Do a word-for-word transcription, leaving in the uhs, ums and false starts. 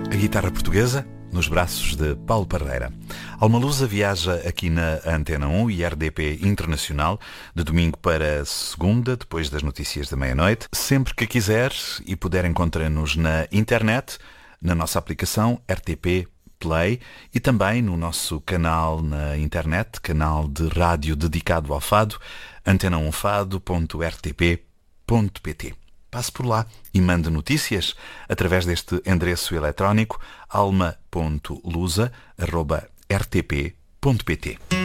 A guitarra portuguesa nos braços de Paulo Parreira. Alma Lusa viaja aqui na Antena um e R D P Internacional de domingo para segunda, depois das notícias da meia-noite. Sempre que quiser e puder, encontra-nos na internet, na nossa aplicação R T P Play e também no nosso canal na internet, canal de rádio dedicado ao fado, antena um fado ponto r t p ponto p t. Passe por lá e mande notícias através deste endereço eletrónico alma ponto lusa arroba r t p ponto p t.